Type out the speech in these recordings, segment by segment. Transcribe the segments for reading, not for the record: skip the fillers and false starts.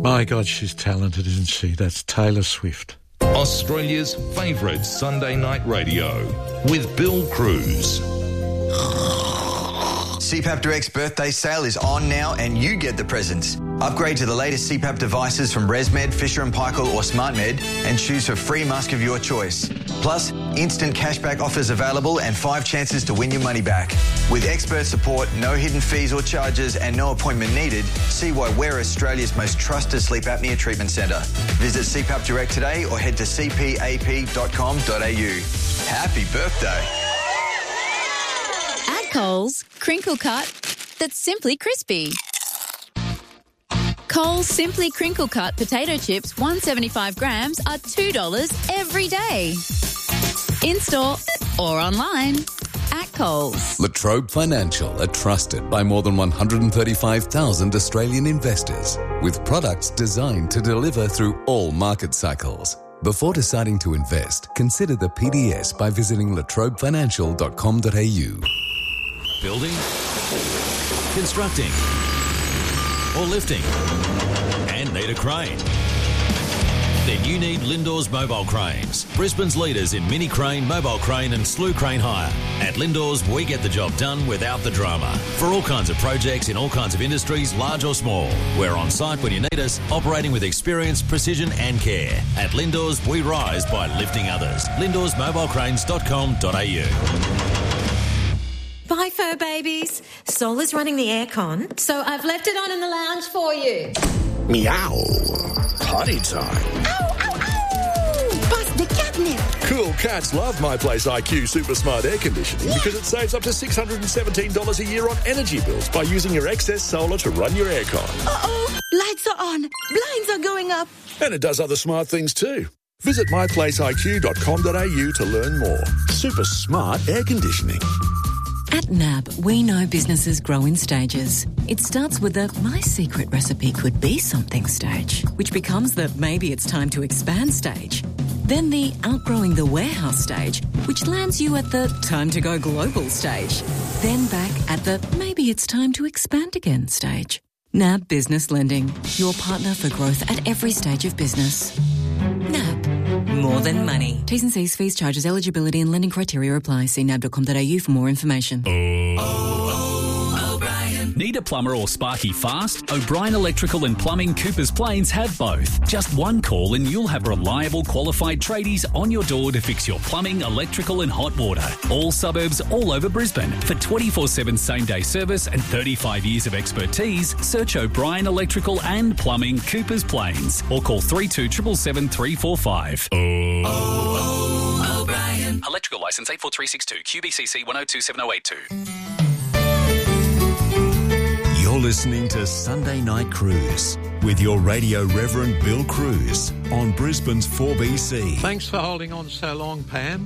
My God, she's talented, isn't she? That's Taylor Swift. Australia's favourite Sunday night radio with Bill Cruz. CPAP Direct's birthday sale is on now and you get the presents. Upgrade to the latest CPAP devices from ResMed, Fisher & Paykel or SmartMed and choose for free mask of your choice. Plus, instant cashback offers available and 5 chances to win your money back. With expert support, no hidden fees or charges and no appointment needed, see why we're Australia's most trusted sleep apnea treatment centre. Visit CPAP Direct today or head to cpap.com.au. Happy birthday. At Coles, crinkle cut that's simply crispy. Coles Simply Crinkle Cut potato chips, 175 grams, are $2 every day. In-store or online at Coles. La Trobe Financial are trusted by more than 135,000 Australian investors with products designed to deliver through all market cycles. Before deciding to invest, consider the PDS by visiting latrobefinancial.com.au. Building, constructing, or lifting, and need a crane? Then you need Lindor's Mobile Cranes, Brisbane's leaders in mini crane, mobile crane and slew crane hire. At Lindor's, we get the job done without the drama. For all kinds of projects in all kinds of industries, large or small. We're on site when you need us, operating with experience, precision and care. At Lindor's, we rise by lifting others. Lindor'sMobilecranes.com.au. Bye, fur babies. Sol is running the aircon, so I've left it on in the lounge for you. Meow. Potty time. Ow, ow, ow! Bust the catnip. Cool cats love My Place IQ Super Smart Air Conditioning because it saves up to $617 a year on energy bills by using your excess solar to run your aircon. Uh-oh. Lights are on. Blinds are going up. And it does other smart things too. Visit myplaceiq.com.au to learn more. Super smart air conditioning. At NAB, we know businesses grow in stages. It starts with the my secret recipe could be something stage, which becomes the maybe it's time to expand stage. Then the outgrowing the warehouse stage, which lands you at the time to go global stage. Then back at the maybe it's time to expand again stage. NAB Business Lending, your partner for growth at every stage of business. NAB. More than money. T's and C's, fees, charges, eligibility and lending criteria apply. See nab.com.au for more information. Need a plumber or sparky fast? O'Brien Electrical and Plumbing Coopers Plains have both. Just one call and you'll have reliable, qualified tradies on your door to fix your plumbing, electrical and hot water. All suburbs, all over Brisbane. For 24/7 same-day service and 35 years of expertise, search O'Brien Electrical and Plumbing Coopers Plains or call 3277 345. O'Brien. Electrical licence 84362 QBCC 1027082. You're listening to Sunday Night Cruise with your radio Reverend Bill Cruz on Brisbane's 4BC. Thanks for holding on so long, Pam.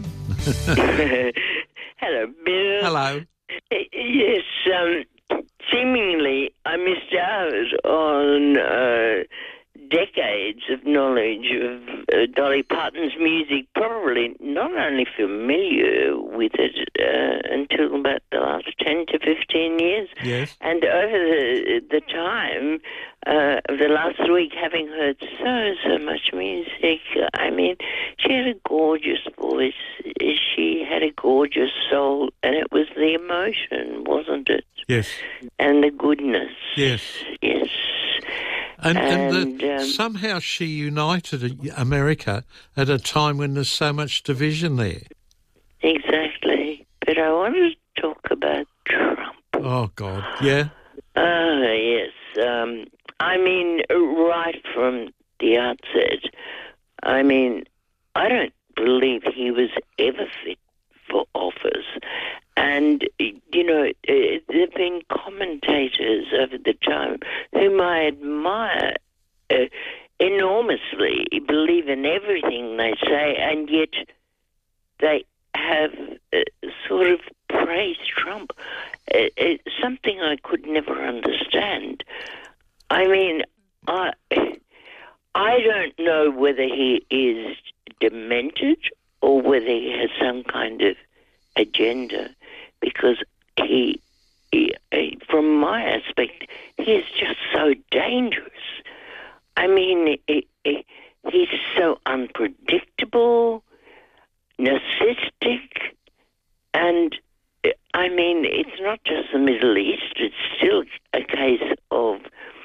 Hello, Bill. Hello. Yes, seemingly I missed out on decades of knowledge of Dolly Parton's music, probably not only familiar with it until about the last 10 to 15 years. Yes. And over the time of the last week, having heard so much music, I mean, she had a gorgeous voice, she had a gorgeous soul, and it was the emotion, wasn't it? Yes. And the goodness. Yes. Yes. And somehow she united America at a time when there's so much division there. Exactly. But I wanted to talk about Trump. Oh, God. Yeah? Yes. I mean, right from the outset, I mean, I don't believe he was ever fit for office. And, you know, there have been commentators over the time whom I admire enormously, believe in everything they say, and yet they have sort of praised Trump. Something I could never understand. I mean, I don't know whether he is demented or whether he has some kind of agenda, because he, from my aspect, he is just so dangerous. I mean, he's so unpredictable, narcissistic, and I mean, it's not just the Middle East, it's still a case of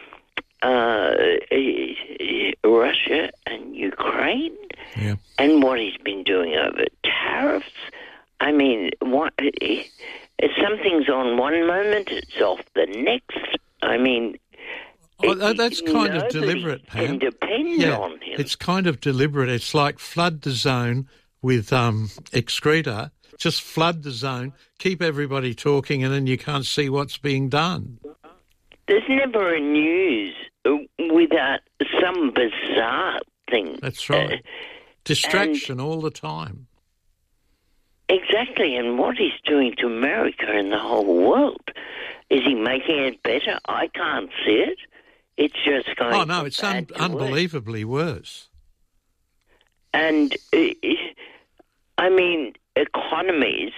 Russia and Ukraine, and what he's been doing over tariffs. I mean, something's on one moment, it's off the next. I mean, that's kind of deliberate, Pam. Can depend on him. It's kind of deliberate. It's like flood the zone with excreta. Just flood the zone, keep everybody talking, and then you can't see what's being done. There's never a news without some bizarre thing. That's right. Distraction all the time. Exactly, and what he's doing to America and the whole world, is he making it better? I can't see it. It's just going. Oh no, it's unbelievably worse. And I mean, economies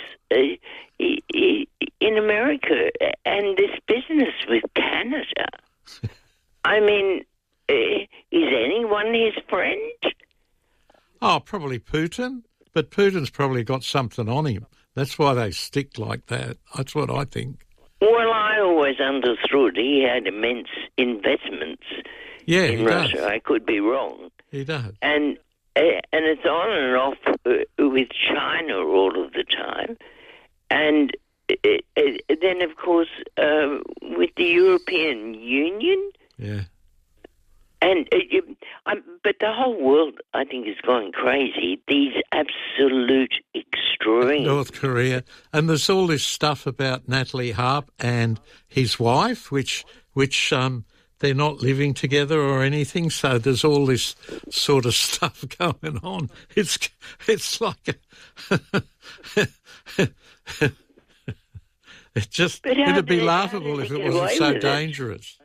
in America and this business with Canada. I mean, is anyone his friend? Oh, probably Putin. But Putin's probably got something on him. That's why they stick like that. That's what I think. Well, I always understood he had immense investments in Russia. Does. I could be wrong. He does. And it's on and off with China all of the time. And then, of course, with the European Union. Yeah. And but the whole world, I think, is going crazy. These absolute extremes. North Korea. And there's all this stuff about Natalie Harp and his wife, which they're not living together or anything. So there's all this sort of stuff going on. It's like it'd be laughable if it wasn't so dangerous.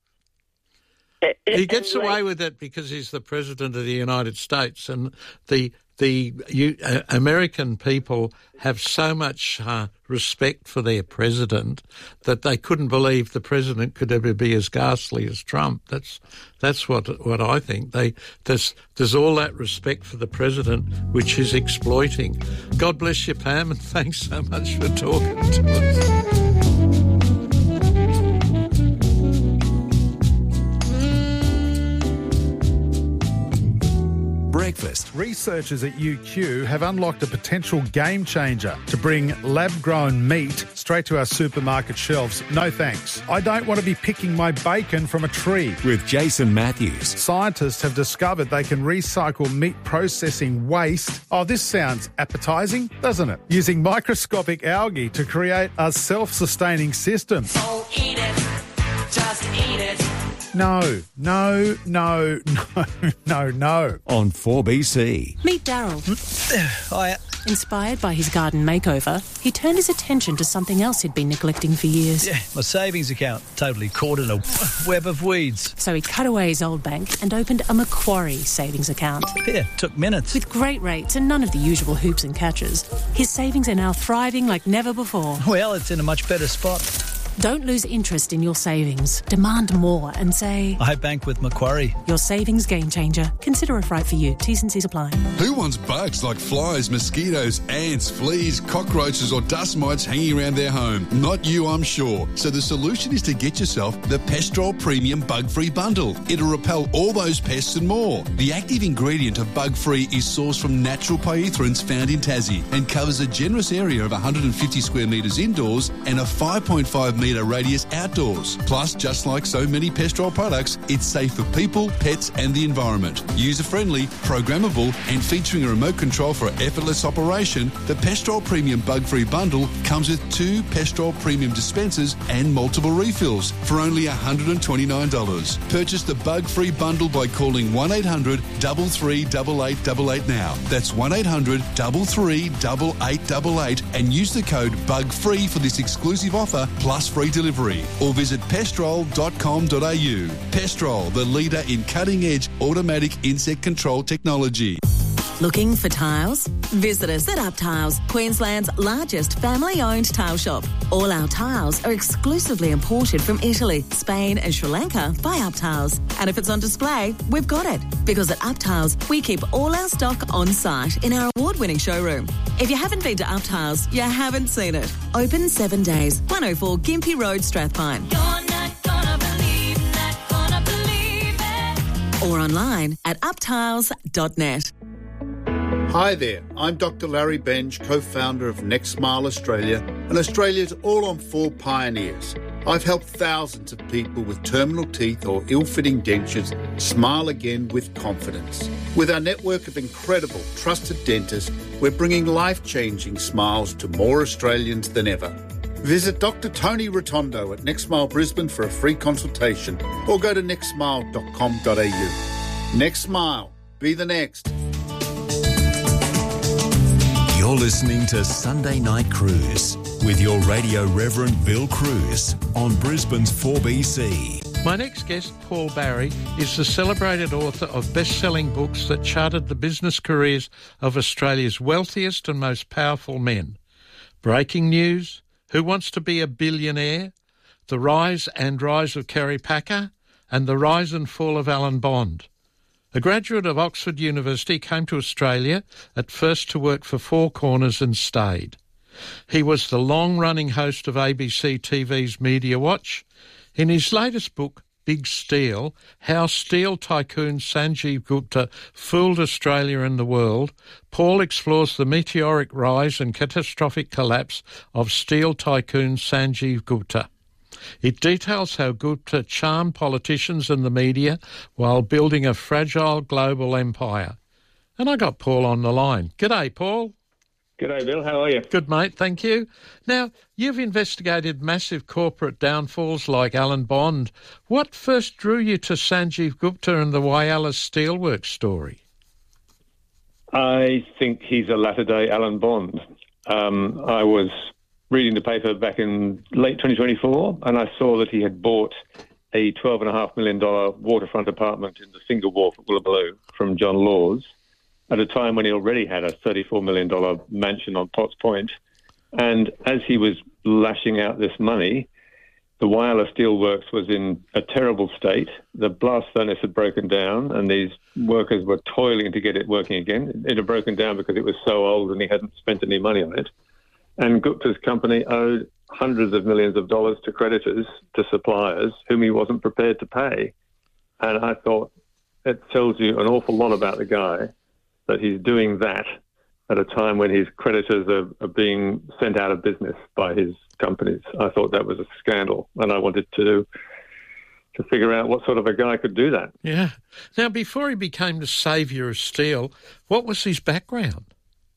He gets away with it because he's the President of the United States, and the American people have so much respect for their president that they couldn't believe the president could ever be as ghastly as Trump. That's what I think. There's all that respect for the president, which is exploiting. God bless you, Pam, and thanks so much for talking to us. Breakfast. Researchers at UQ have unlocked a potential game changer to bring lab-grown meat straight to our supermarket shelves. No thanks. I don't want to be picking my bacon from a tree. With Jason Matthews. Scientists have discovered they can recycle meat processing waste. Oh, this sounds appetising, doesn't it? Using microscopic algae to create a self-sustaining system. So eat it. Just eat it. No. On 4BC. Meet Daryl. Hiya. Inspired by his garden makeover, he turned his attention to something else he'd been neglecting for years. Yeah, my savings account, totally caught in a web of weeds. So he cut away his old bank and opened a Macquarie savings account. Yeah, took minutes. With great rates and none of the usual hoops and catches, his savings are now thriving like never before. Well, it's in a much better spot. Don't lose interest in your savings. Demand more and say, I bank with Macquarie. Your savings game changer. Consider if right for you. T's and C's apply. Who wants bugs like flies, mosquitoes, ants, fleas, cockroaches or dust mites hanging around their home? Not you, I'm sure. So the solution is to get yourself the Pestrol Premium Bug-Free Bundle. It'll repel all those pests and more. The active ingredient of Bug-Free is sourced from natural pyrethroids found in Tassie and covers a generous area of 150 square metres indoors and a 5.5 metre radius outdoors. Plus, just like so many Pestrol products, it's safe for people, pets and the environment. User-friendly, programmable and featuring a remote control for effortless operation, the Pestrol Premium Bug-Free Bundle comes with 2 Pestrol Premium dispensers and multiple refills for only $129. Purchase the Bug-Free Bundle by calling 1800 338888 now. That's 1800 338888 and use the code BUGFREE for this exclusive offer plus free delivery, or visit pestrol.com.au. Pestrol, the leader in cutting-edge automatic insect control technology. Looking for tiles? Visit us at Up Tiles, Queensland's largest family-owned tile shop. All our tiles are exclusively imported from Italy, Spain and Sri Lanka by Up Tiles. And if it's on display, we've got it. Because at Up Tiles, we keep all our stock on site in our award-winning showroom. If you haven't been to Up Tiles, you haven't seen it. Open 7 days, 104 Gympie Road, Strathpine. Or online at uptiles.net. Hi there, I'm Dr. Larry Benj, co-founder of Next Smile Australia and Australia's all-on-4 pioneers. I've helped thousands of people with terminal teeth or ill-fitting dentures smile again with confidence. With our network of incredible, trusted dentists, we're bringing life-changing smiles to more Australians than ever. Visit Dr. Tony Rotondo at Next Smile Brisbane for a free consultation or go to nextsmile.com.au. Next Smile. Be the next. You're listening to Sunday Night Cruise with your Radio Reverend Bill Cruz on Brisbane's 4BC. My next guest, Paul Barry, is the celebrated author of best-selling books that charted the business careers of Australia's wealthiest and most powerful men. Breaking News, Who Wants to Be a Billionaire?, The Rise and Rise of Kerry Packer, and The Rise and Fall of Alan Bond. A graduate of Oxford University, came to Australia at first to work for Four Corners and stayed. He was the long-running host of ABC TV's Media Watch. In his latest book, Big Steel, How Steel Tycoon Sanjeev Gupta Fooled Australia and the World, Paul explores the meteoric rise and catastrophic collapse of steel tycoon Sanjeev Gupta. It details how Gupta charmed politicians and the media while building a fragile global empire. And I got Paul on the line. G'day, Paul. G'day, Bill. How are you? Good, mate. Thank you. Now, you've investigated massive corporate downfalls like Alan Bond. What first drew you to Sanjeev Gupta and the Whyalla Steelworks story? I think he's a latter-day Alan Bond. I was reading the paper back in late 2024, and I saw that he had bought a $12.5 million waterfront apartment in the Finger Wharf at Woolloomooloo from John Laws at a time when he already had a $34 million mansion on Potts Point. And as he was lashing out this money, the Whyalla Steelworks was in a terrible state. The blast furnace had broken down, and these workers were toiling to get it working again. It had broken down because it was so old and he hadn't spent any money on it. And Gupta's company owed hundreds of millions of dollars to creditors, to suppliers, whom he wasn't prepared to pay. And I thought, it tells you an awful lot about the guy, that he's doing that at a time when his creditors are being sent out of business by his companies. I thought that was a scandal, and I wanted to figure out what sort of a guy could do that. Yeah. Now, before he became the saviour of steel, what was his background?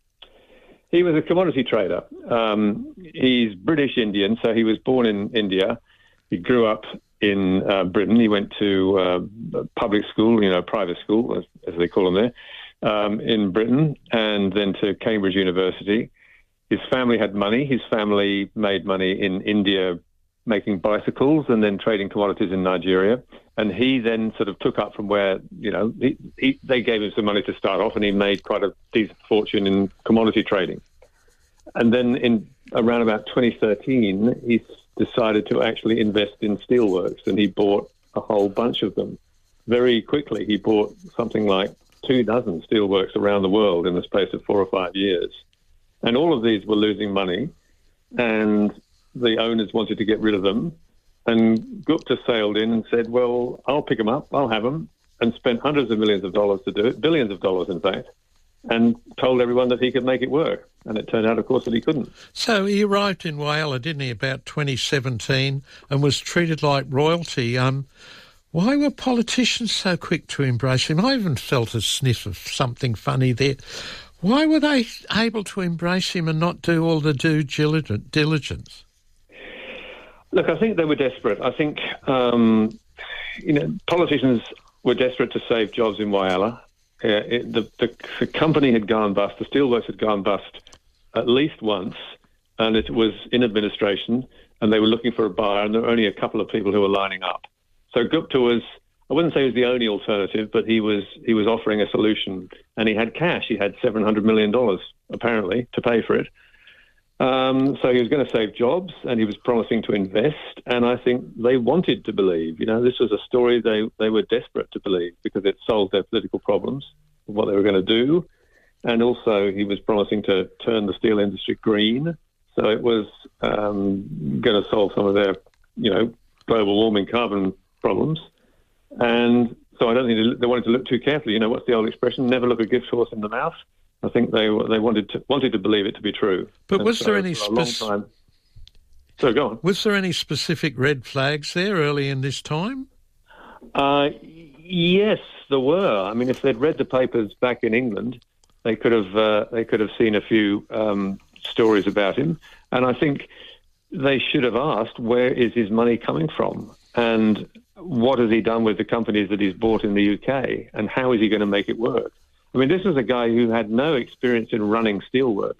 He was a commodity trader. He's British Indian, so he was born in India. He grew up in Britain. He went to public school, private school, as they call them there, in Britain, and then to Cambridge University. His family had money. His family made money in India making bicycles and then trading commodities in Nigeria. And he then sort of took up from where, they gave him some money to start off, and he made quite a decent fortune in commodity trading. And then in around about 2013, he decided to actually invest in steelworks, and he bought a whole bunch of them. Very quickly, he bought something like 24 steelworks around the world in the space of 4 or 5 years. And all of these were losing money, and the owners wanted to get rid of them. And Gupta sailed in and said, well, I'll pick them up, I'll have them, and spent hundreds of millions of dollars to do it, billions of dollars, in fact, and told everyone that he could make it work. And it turned out, of course, that he couldn't. So he arrived in Whyalla, didn't he, about 2017, and was treated like royalty. Why were politicians so quick to embrace him? I even felt a sniff of something funny there. Why were they able to embrace him and not do all the due diligence? Look, I think they were desperate. I think, politicians were desperate to save jobs in Whyalla. The company had gone bust. The steelworks had gone bust at least once, and it was in administration, and they were looking for a buyer, and there were only a couple of people who were lining up. So Gupta was I wouldn't say he was the only alternative, but he was offering a solution, and he had cash. He had $700 million, apparently, to pay for it. So he was going to save jobs, and he was promising to invest, and I think they wanted to believe. This was a story they were desperate to believe because it solved their political problems, what they were going to do, and also he was promising to turn the steel industry green, so it was going to solve some of their, global warming carbon problems. And so I don't think they wanted to look too carefully. What's the old expression? Never look a gift horse in the mouth. I think they wanted to believe it to be true. But was there any So go on. Was there any specific red flags there early in this time? Yes, there were. I mean, if they'd read the papers back in England, they could have seen a few stories about him, and I think they should have asked, where is his money coming from, and what has he done with the companies that he's bought in the UK, and how is he going to make it work? I mean, this was a guy who had no experience in running steelworks,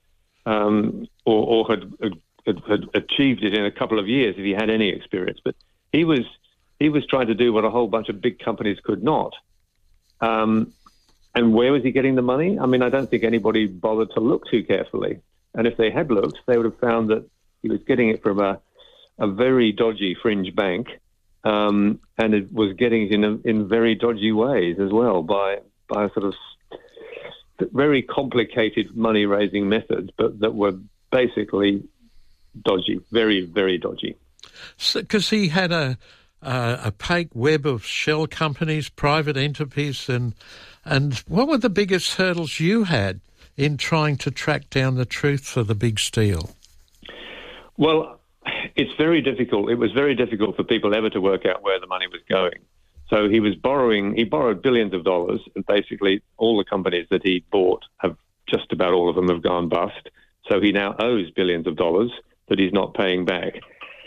or had achieved it in a couple of years if he had any experience. But he was trying to do what a whole bunch of big companies could not. And where was he getting the money? I mean, I don't think anybody bothered to look too carefully. And if they had looked, they would have found that he was getting it from a very dodgy fringe bank, and it was getting it in very dodgy ways as well by sort of very complicated money-raising methods, but that were basically dodgy, very, very dodgy. Because he had a opaque web of shell companies, private entities, and what were the biggest hurdles you had in trying to track down the truth for the big steel? Well, it's very difficult. It was very difficult for people ever to work out where the money was going. So he borrowed billions of dollars, and basically all the companies that he bought just about all of them have gone bust. So he now owes billions of dollars that he's not paying back.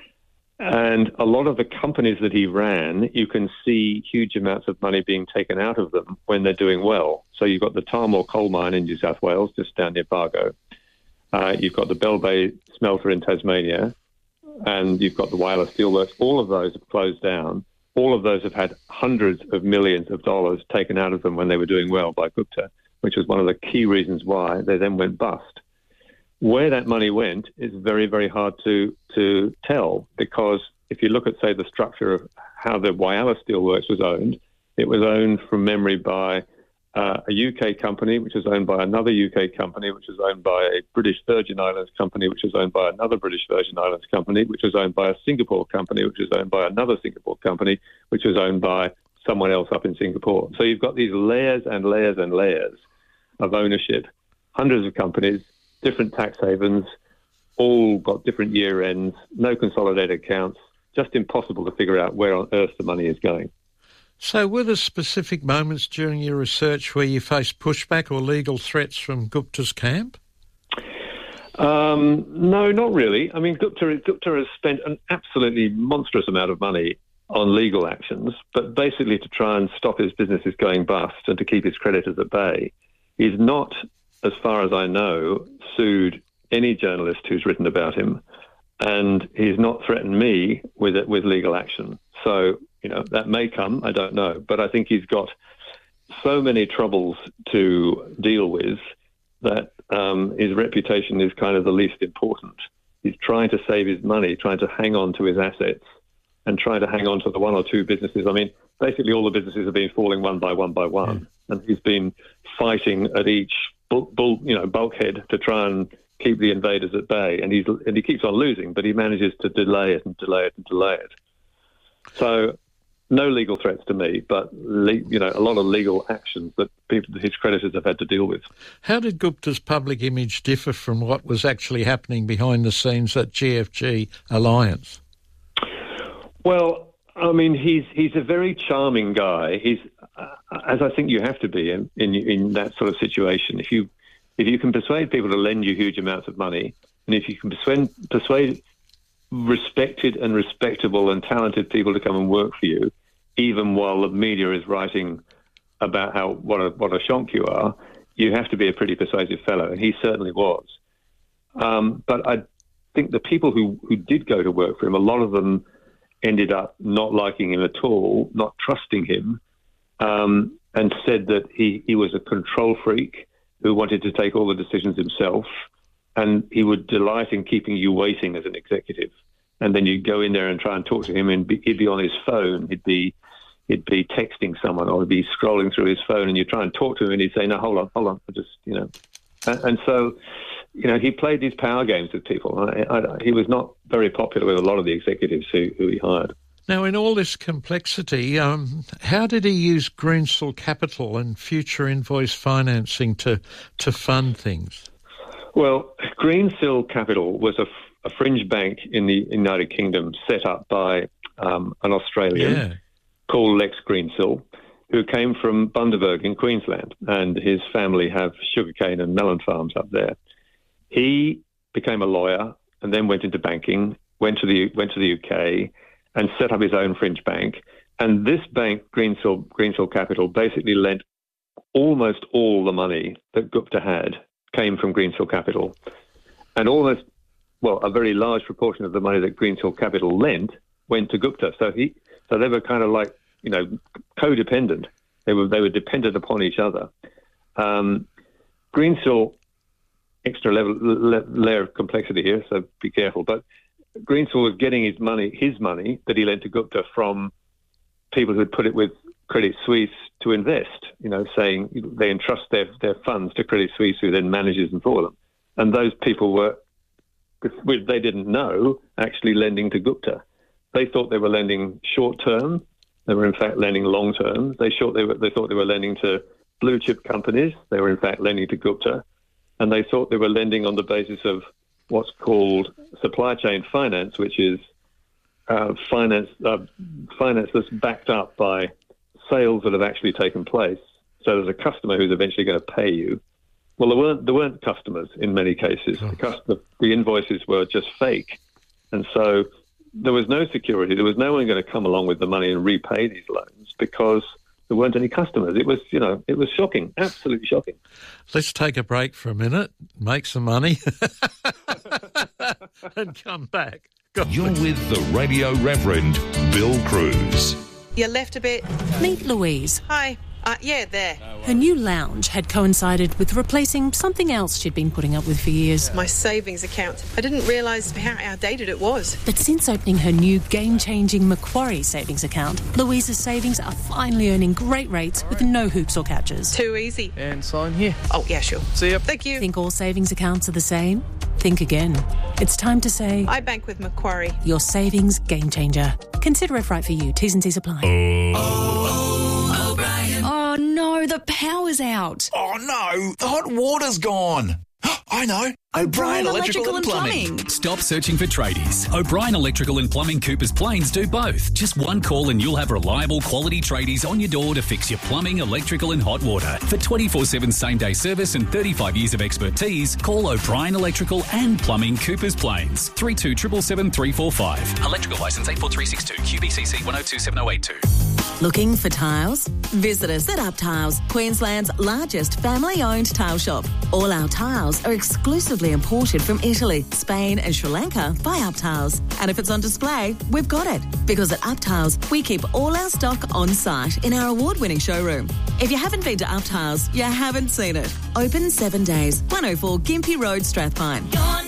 And a lot of the companies that he ran, you can see huge amounts of money being taken out of them when they're doing well. So you've got the Tahmoor coal mine in New South Wales, just down near Bargo. You've got the Bell Bay smelter in Tasmania, and you've got the Whyalla Steelworks. All of those have closed down. All of those have had hundreds of millions of dollars taken out of them when they were doing well by Gupta, which was one of the key reasons why they then went bust. Where that money went is very, very hard to tell, because if you look at, say, the structure of how the Whyalla Steelworks was owned, it was owned from memory by a UK company, which was owned by another UK company, which was owned by a British Virgin Islands company, which was owned by another British Virgin Islands company, which was owned by a Singapore company, which was owned by another Singapore company, which was owned by someone else up in Singapore. So you've got these layers and layers and layers of ownership, hundreds of companies, different tax havens, all got different year ends, no consolidated accounts, just impossible to figure out where on earth the money is going. So were there specific moments during your research where you faced pushback or legal threats from Gupta's camp? No, not really. I mean, Gupta has spent an absolutely monstrous amount of money on legal actions, but basically to try and stop his businesses going bust and to keep his creditors at bay. He's not, as far as I know, sued any journalist who's written about him, and he's not threatened me with legal action. So, that may come, I don't know. But I think he's got so many troubles to deal with that his reputation is kind of the least important. He's trying to save his money, trying to hang on to his assets, and trying to hang on to the one or two businesses. I mean, basically all the businesses have been falling one by one by one, and he's been fighting at each bulkhead to try and keep the invaders at bay, and he keeps on losing, but he manages to delay it and delay it and delay it. So no legal threats to me, but a lot of legal actions that his creditors have had to deal with. How did Gupta's public image differ from what was actually happening behind the scenes at GFG Alliance? Well, I mean, he's a very charming guy. He's, as I think you have to be in that sort of situation. If you can persuade people to lend you huge amounts of money, and if you can persuade respected and respectable and talented people to come and work for you, even while the media is writing about what a shonk you are, you have to be a pretty persuasive fellow, and he certainly was. But I think the people who did go to work for him, a lot of them ended up not liking him at all, not trusting him, and said that he was a control freak who wanted to take all the decisions himself, and he would delight in keeping you waiting as an executive. And then you'd go in there and try and talk to him, and he'd be on his phone. He'd be texting someone, or he'd be scrolling through his phone, and you'd try and talk to him, and he'd say, "No, hold on, I just, you know." And so, you know, he played these power games with people. He was not very popular with a lot of the executives who he hired. Now, in all this complexity, how did he use Greensill Capital and future invoice financing to fund things? Well, Greensill Capital was a fringe bank in the United Kingdom set up by an Australian called Lex Greensill, who came from Bundaberg in Queensland, and his family have sugarcane and melon farms up there. He became a lawyer and then went into banking, went to the UK and set up his own fringe bank. And this bank, Greensill Capital, basically lent almost all the money that Gupta had came from Greensill Capital. And a very large proportion of the money that Greensill Capital lent went to Gupta. So they were kind of like, you know, codependent. They were dependent upon each other. Greensill, extra layer of complexity here, so be careful. But Greensill was getting his money that he lent to Gupta from people who had put it with Credit Suisse to invest, you know, saying they entrust their funds to Credit Suisse, who then manages them for them. And those people they didn't know, actually lending to Gupta. They thought they were lending short-term. They were, in fact, lending long-term. They thought they were lending to blue-chip companies. They were, in fact, lending to Gupta. And they thought they were lending on the basis of what's called supply chain finance, which is finance that's backed up by sales that have actually taken place. So there's a customer who's eventually going to pay you. Well, there weren't customers in many cases. The invoices were just fake. And so there was no security. There was no one going to come along with the money and repay these loans because there weren't any customers. It was, you know, it was shocking, absolutely shocking. Let's take a break for a minute, make some money, and come back. You're with the Radio Reverend Bill Cruz. You left a bit. Meet Louise. Hi. There. Her new lounge had coincided with replacing something else she'd been putting up with for years. My savings account. I didn't realise how outdated it was. But since opening her new game-changing Macquarie savings account, Louise's savings are finally earning great rates with no hoops or catches. Too easy. And sign here. Oh, yeah, sure. See ya. Thank you. Think all savings accounts are the same? Think again. It's time to say... I bank with Macquarie. Your savings game changer. Consider if right for you. T's and C's apply. O'Brien. Oh, no, the power's out. Oh, no, the hot water's gone. I know. O'Brien Electrical and Plumbing. Stop searching for tradies. O'Brien Electrical and Plumbing Coopers Plains do both. Just one call and you'll have reliable quality tradies on your door to fix your plumbing, electrical and hot water. For 24/7 same-day service and 35 years of expertise, call O'Brien Electrical and Plumbing Coopers Plains. 3277 345. Electrical licence 84362 QBCC 1027082. Looking for tiles? Visit us at Up Tiles, Queensland's largest family-owned tile shop. All our tiles are exclusively imported from Italy, Spain and Sri Lanka by Up Tiles. And if it's on display, we've got it. Because at Up Tiles, we keep all our stock on site in our award-winning showroom. If you haven't been to Up Tiles, you haven't seen it. Open 7 days, 104 Gympie Road, Strathpine.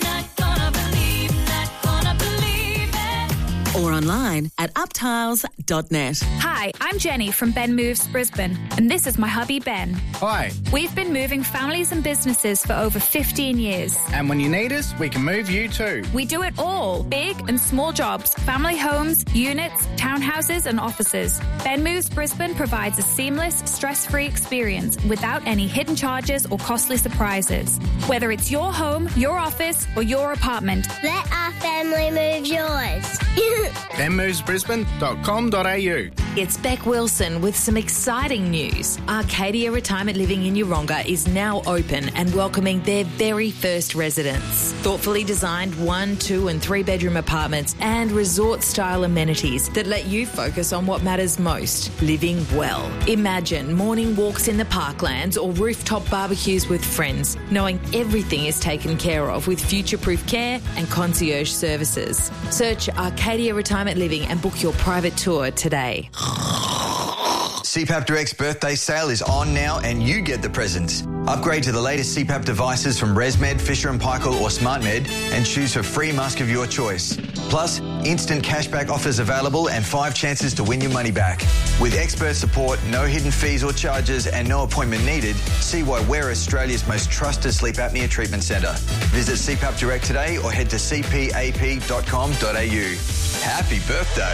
Or online at uptiles.net. Hi, I'm Jenny from Ben Moves Brisbane, and this is my hubby Ben. Hi. We've been moving families and businesses for over 15 years. And when you need us, we can move you too. We do it all, big and small jobs, family homes, units, townhouses and offices. Ben Moves Brisbane provides a seamless, stress-free experience without any hidden charges or costly surprises. Whether it's your home, your office or your apartment. Let our family move yours. benmovesbrisbane.com.au. It's Beck Wilson with some exciting news. Arcadia Retirement Living in Yeronga is now open and welcoming their very first residents. Thoughtfully designed 1, 2 and 3 bedroom apartments and resort-style amenities that let you focus on what matters most, living well. Imagine morning walks in the parklands or rooftop barbecues with friends, knowing everything is taken care of with future-proof care and concierge services. Search Arcadia Retirement Living and book your private tour today. CPAP Direct's birthday sale is on now and you get the presents. Upgrade to the latest CPAP devices from ResMed, Fisher & Paykel or SmartMed and choose for free mask of your choice. Plus, instant cashback offers available and 5 chances to win your money back. With expert support, no hidden fees or charges and no appointment needed, see why we're Australia's most trusted sleep apnea treatment centre. Visit CPAP Direct today or head to cpap.com.au. Happy birthday.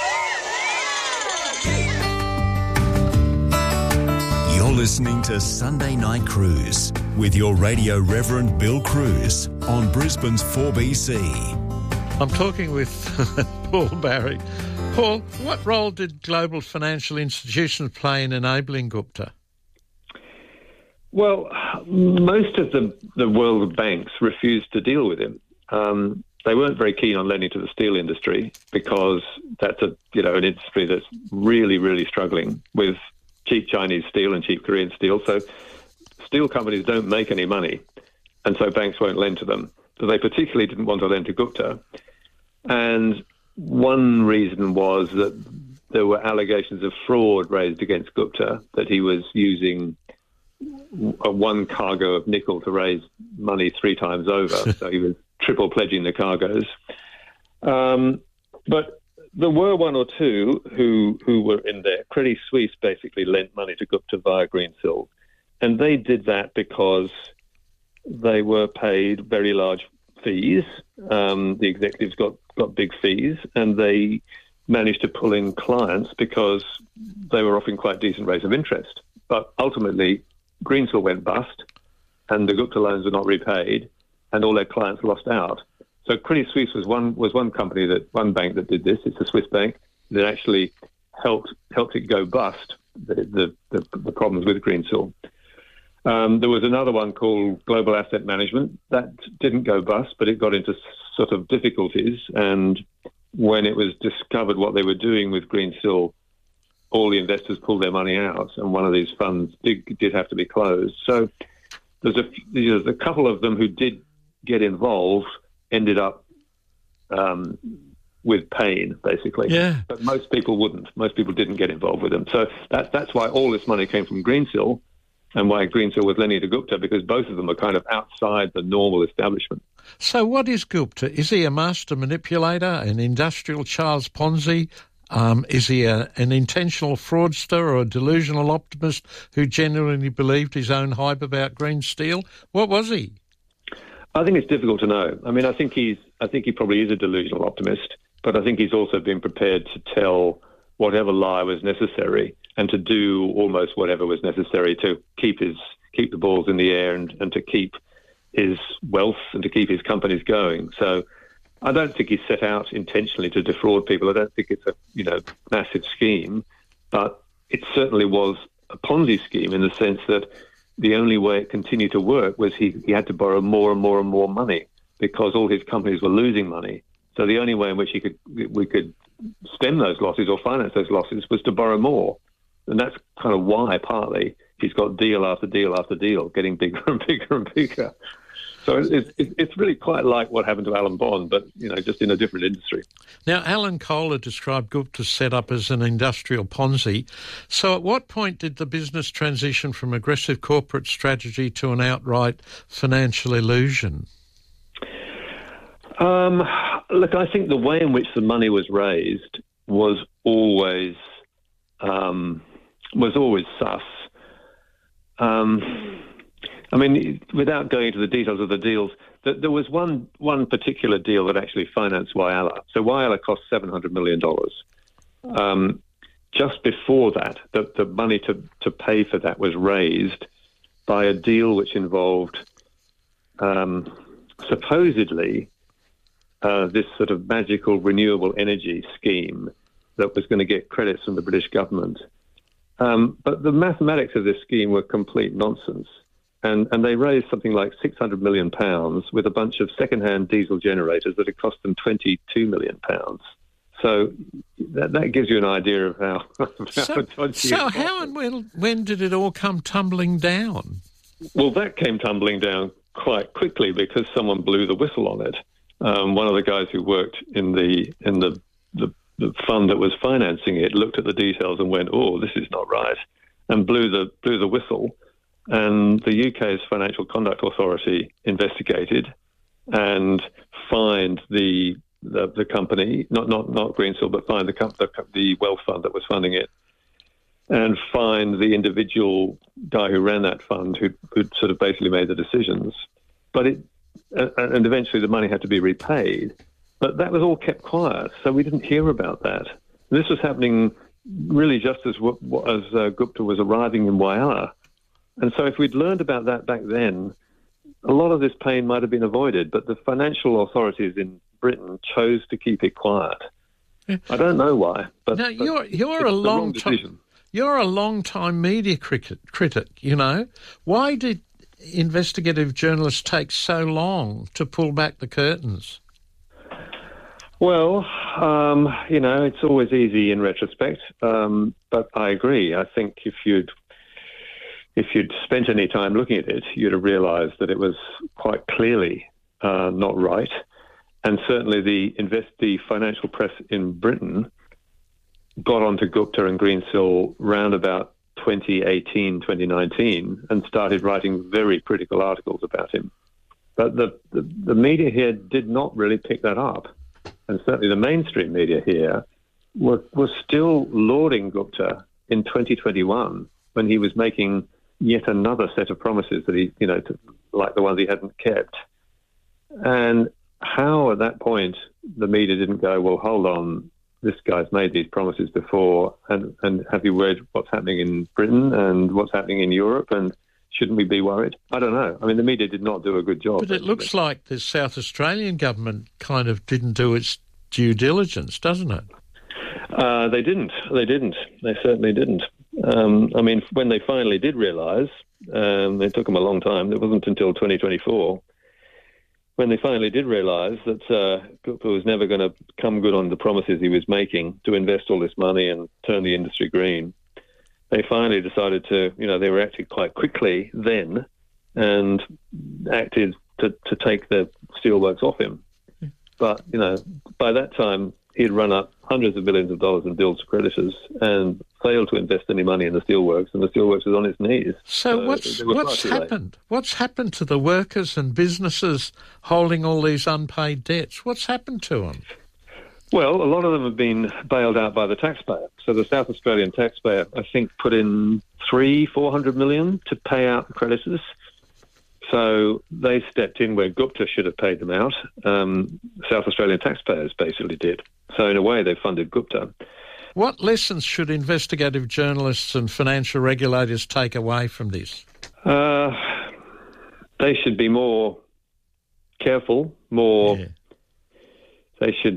You're listening to Sunday Night Cruise with your radio Reverend Bill Cruz on Brisbane's 4BC. I'm talking with Paul Barry. Paul, what role did global financial institutions play in enabling Gupta? Well, most of the world banks refused to deal with him. They weren't very keen on lending to the steel industry because that's an industry that's really, really struggling with cheap Chinese steel and cheap Korean steel. So steel companies don't make any money, and so banks won't lend to them. So they particularly didn't want to lend to Gupta. And one reason was that there were allegations of fraud raised against Gupta, that he was using one cargo of nickel to raise money 3 times over. So he was triple pledging the cargoes. But there were 1 or 2 who were in there. Credit Suisse basically lent money to Gupta via Greensill. And they did that because they were paid very large fees. The executives got big fees, and they managed to pull in clients because they were offering quite decent rates of interest. But ultimately, Greensill went bust, and the Gupta loans were not repaid, and all their clients lost out. So Credit Suisse was one bank that did this. It's a Swiss bank that actually helped it go bust. The problems with Greensill. There was another one called Global Asset Management that didn't go bust, but it got into sort of difficulties. And when it was discovered what they were doing with Greensill, all the investors pulled their money out, and one of these funds did have to be closed. So there's a couple of them who did get involved, ended up with pain, basically. Yeah. But most people wouldn't. Most people didn't get involved with them. So that's why all this money came from Greensill, and why Greensill was lending to Gupta, because both of them are kind of outside the normal establishment. So what is Gupta? Is he a master manipulator, an industrial Charles Ponzi? Is he an intentional fraudster or a delusional optimist who genuinely believed his own hype about green steel? What was he? I think it's difficult to know. I mean, I think he probably is a delusional optimist, but I think he's also been prepared to tell whatever lie was necessary and to do almost whatever was necessary to keep the balls in the air and to keep his wealth and to keep his companies going. So I don't think he set out intentionally to defraud people. I don't think it's a massive scheme, but it certainly was a Ponzi scheme in the sense that the only way it continued to work was he had to borrow more and more and more money because all his companies were losing money. So the only way in which we could stem those losses or finance those losses was to borrow more. And that's kind of why, partly, he's got deal after deal after deal, getting bigger and bigger and bigger. So it's really quite like what happened to Alan Bond, but, just in a different industry. Now, Alan Kohler described Gupta's setup as an industrial Ponzi. So at what point did the business transition from aggressive corporate strategy to an outright financial illusion? Look, I think the way in which the money was raised was always sus. I mean, without going into the details of the deals, there was one particular deal that actually financed Whyalla. So Whyalla cost $700 million. Just before that, the money to pay for that was raised by a deal which involved supposedly this sort of magical renewable energy scheme that was going to get credits from the British government. But the mathematics of this scheme were complete nonsense. And they raised something like £600 million with a bunch of second-hand diesel generators that had cost them £22 million. So that gives you an idea of how dodgy. So how and when did it all come tumbling down? Well, that came tumbling down quite quickly because someone blew the whistle on it. One of the guys who worked in the fund that was financing it looked at the details and went, "Oh, this is not right," and blew the whistle. And the UK's Financial Conduct Authority investigated and fined the company, not Greensill, but fined the wealth fund that was funding it, and fined the individual guy who ran that fund who'd sort of basically made the decisions. But and eventually the money had to be repaid. But that was all kept quiet, so we didn't hear about that. This was happening really just as Gupta was arriving in Whyalla. And so if we'd learned about that back then, a lot of this pain might have been avoided, but the financial authorities in Britain chose to keep it quiet. I don't know why, but now you're a long time. You're a long-time media critic, you know. Why did investigative journalists take so long to pull back the curtains? Well, it's always easy in retrospect, but I agree. I think if you'd spent any time looking at it, you'd have realised that it was quite clearly not right. And certainly the financial press in Britain got onto Gupta and Greensill round about 2018, 2019, and started writing very critical articles about him. But the media here did not really pick that up. And certainly the mainstream media here was still lauding Gupta in 2021 when he was making yet another set of promises that he, like the ones he hadn't kept. And how at that point the media didn't go, well, hold on, this guy's made these promises before, and have you read what's happening in Britain and what's happening in Europe, and shouldn't we be worried? I don't know. I mean, the media did not do a good job. But it looks like the South Australian government kind of didn't do its due diligence, doesn't it? They didn't. They certainly didn't. When they finally did realise, it took them a long time. It wasn't until 2024 when they finally did realise that Gupta was never going to come good on the promises he was making to invest all this money and turn the industry green. They finally decided to, they were acting quite quickly then and acted to take the steelworks off him. But, by that time, he'd run up hundreds of millions of dollars in bills to creditors and failed to invest any money in the steelworks, and the steelworks was on its knees. So what's happened? What's happened to the workers and businesses holding all these unpaid debts? What's happened to them? Well, a lot of them have been bailed out by the taxpayer. So the South Australian taxpayer, I think, put in $400 million to pay out the creditors. So they stepped in where Gupta should have paid them out. South Australian taxpayers basically did. So in a way, they funded Gupta. What lessons should investigative journalists and financial regulators take away from this? They should be more careful, They should...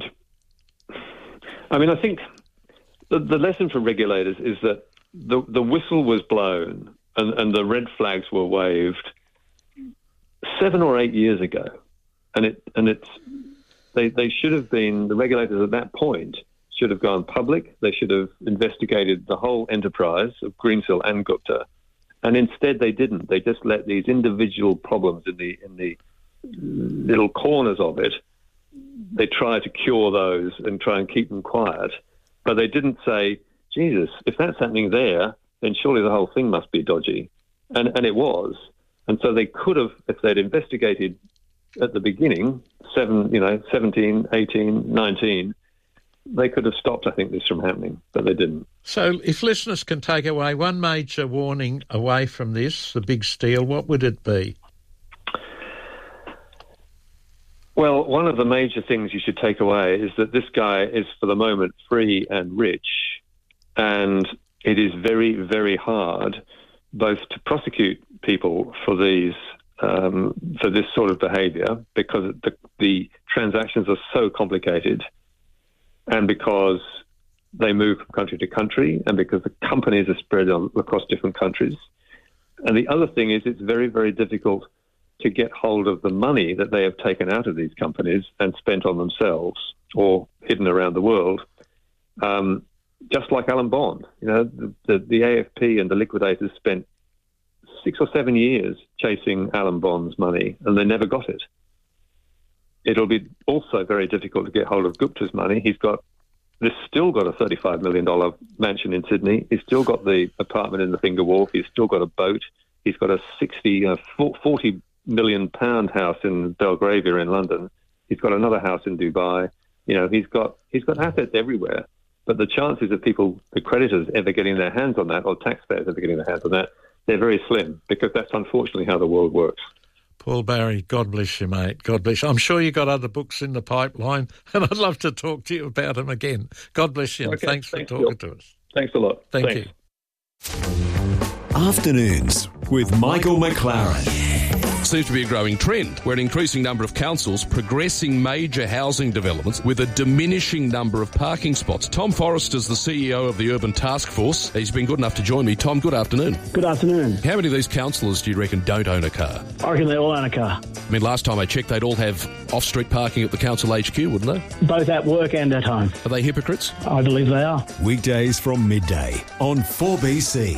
I think the lesson for regulators is that the whistle was blown and the red flags were waved 7 or 8 years ago, they should have been, the regulators at that point should have gone public. They should have investigated the whole enterprise of Greensill and Gupta, and instead they didn't. They just let these individual problems in the little corners of it. They try to cure those and try and keep them quiet, but they didn't say, Jesus, if that's happening there, then surely the whole thing must be dodgy, and it was. And so they could have, if they'd investigated at the beginning, 17, 18, 19, they could have stopped, I think, this from happening, but they didn't. So if listeners can take away one major warning away from this, the big steal, what would it be? Well, one of the major things you should take away is that this guy is, for the moment, free and rich, and it is very, very hard both to prosecute people for this sort of behaviour, because the transactions are so complicated, and because they move from country to country and because the companies are spread across different countries. And the other thing is it's very, very difficult to get hold of the money that they have taken out of these companies and spent on themselves or hidden around the world, just like Alan Bond. You know, the AFP and the liquidators spent 6 or 7 years chasing Alan Bond's money, and they never got it. It'll be also very difficult to get hold of Gupta's money. He's still got a $35 million mansion in Sydney. He's still got the apartment in the Finger Wharf. He's still got a boat. He's got a 40 million pound house in Belgravia in London. He's got another house in Dubai. You know, he's got assets everywhere. But the chances of people, the creditors, ever getting their hands on that, or taxpayers ever getting their hands on that, they're very slim, because that's unfortunately how the world works. Paul Barry, God bless you, mate. God bless you. I'm sure you got other books in the pipeline, and I'd love to talk to you about them again. God bless you, and thanks for talking to us. Thanks a lot. Thank you. Afternoons with Michael McLaren. Seems to be a growing trend where an increasing number of councils progressing major housing developments with a diminishing number of parking spots. Tom Forrester's the CEO of the Urban Task Force. He's been good enough to join me. Tom, good afternoon. Good afternoon. How many of these councillors do you reckon don't own a car? I reckon they all own a car. I mean, last time I checked, they'd all have off-street parking at the council HQ, wouldn't they? Both at work and at home. Are they hypocrites? I believe they are. Weekdays from midday on 4BC.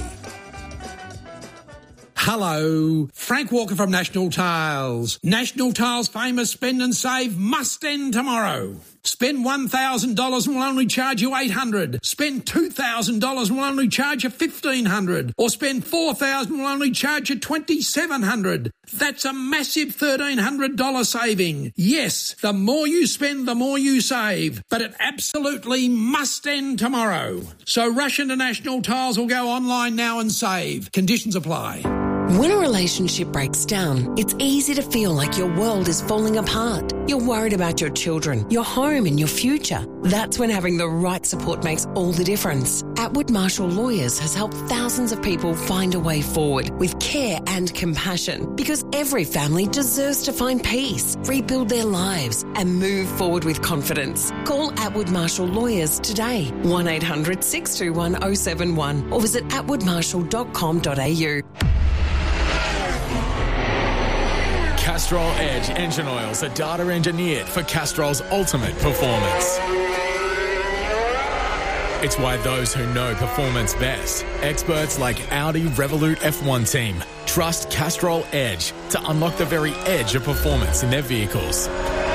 Hello, Frank Walker from National Tiles. National Tiles' famous Spend and Save must end tomorrow. Spend $1,000 and we'll only charge you $800. Spend $2,000 and we'll only charge you $1,500. Or spend $4,000 and we'll only charge you $2,700. That's a massive $1,300 saving. Yes, the more you spend, the more you save. But it absolutely must end tomorrow. So rush into National Tiles or go online now and save. Conditions apply. When a relationship breaks down, it's easy to feel like your world is falling apart. You're worried about your children, your home and your future. That's when having the right support makes all the difference. Atwood Marshall Lawyers has helped thousands of people find a way forward with care and compassion, because every family deserves to find peace, rebuild their lives and move forward with confidence. Call Atwood Marshall Lawyers today, 1800 621 071 or visit atwoodmarshall.com.au. Castrol Edge engine oils are data engineered for Castrol's ultimate performance. It's why those who know performance best, experts like Audi Revolut F1 team, trust Castrol Edge to unlock the very edge of performance in their vehicles.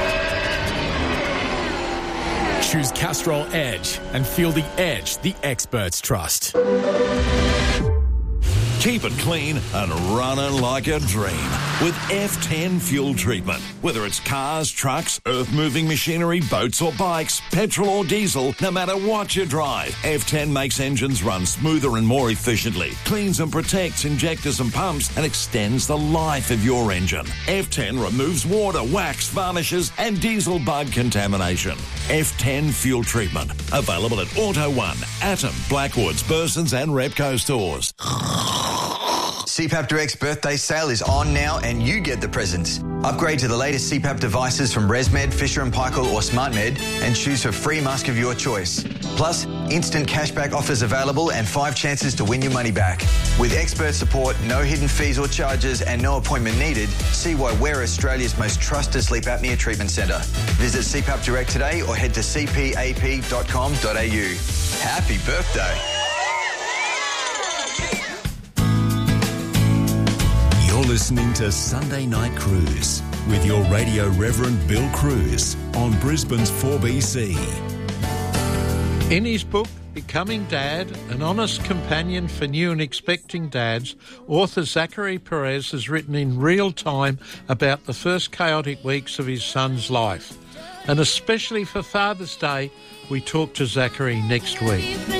Choose Castrol Edge and feel the edge the experts trust. Keep it clean and running like a dream with F10 fuel treatment. Whether it's cars, trucks, earth-moving machinery, boats or bikes, petrol or diesel, no matter what you drive, F10 makes engines run smoother and more efficiently, cleans and protects injectors and pumps, and extends the life of your engine. F10 removes water, wax, varnishes and diesel bug contamination. F10 fuel treatment. Available at Auto One, Atom, Blackwoods, Burson's and Repco stores. CPAP Direct's birthday sale is on now and you get the presents. Upgrade to the latest CPAP devices from ResMed, Fisher & Paykel or SmartMed and choose a free mask of your choice. Plus, instant cashback offers available and 5 chances to win your money back. With expert support, no hidden fees or charges and no appointment needed, see why we're Australia's most trusted sleep apnea treatment centre. Visit CPAP Direct today or head to cpap.com.au. Happy birthday. You're listening to Sunday Night Cruise with your radio Reverend Bill Cruz on Brisbane's 4BC. In his book, Becoming Dad, An Honest Companion for New and Expecting Dads, author Zachary Perez has written in real time about the first chaotic weeks of his son's life. And especially for Father's Day, we talk to Zachary next week.